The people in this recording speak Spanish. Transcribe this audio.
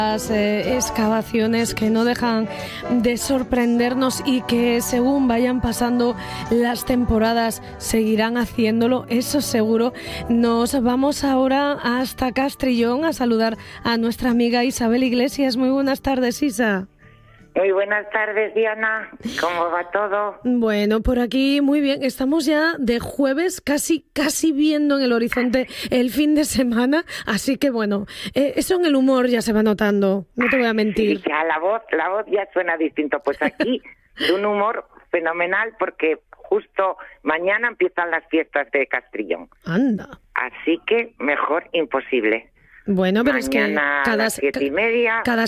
Excavaciones que no dejan de sorprendernos y que según vayan pasando las temporadas seguirán haciéndolo, eso seguro. Nos vamos ahora hasta Castrillón a saludar a nuestra amiga Isabel Iglesias. Muy buenas tardes, Isa. Muy buenas tardes, Diana. ¿Cómo va todo? Bueno, por aquí muy bien. Estamos ya de jueves, casi viendo en el horizonte el fin de semana. Así que bueno, eso en el humor ya se va notando. No te voy a mentir. Sí, ya la voz ya suena distinto. Pues aquí de un humor fenomenal porque justo mañana empiezan las fiestas de Castrillón. Anda. Así que mejor imposible. Bueno, pero mañana es que a las 7:30. cada